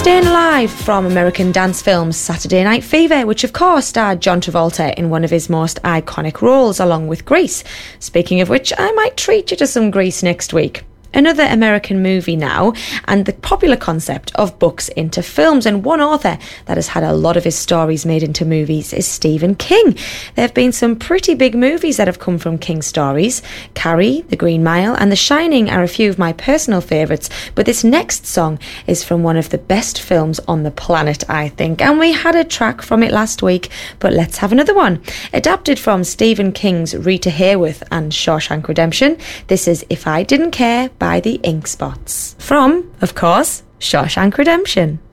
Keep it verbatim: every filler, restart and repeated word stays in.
Staying Alive from American dance films Saturday Night Fever, which of course starred John Travolta in one of his most iconic roles along with Grease. Speaking of which, I might treat you to some Grease next week. Another American movie now, and the popular concept of books into films, and one author that has had a lot of his stories made into movies is Stephen King. There have been some pretty big movies that have come from King's stories. Carrie, The Green Mile and The Shining are a few of my personal favourites, but this next song is from one of the best films on the planet, I think, and we had a track from it last week, but let's have another one. Adapted from Stephen King's Rita Hayworth and Shawshank Redemption, this is If I Didn't Care by the Ink Spots. From, of course, Shawshank Redemption.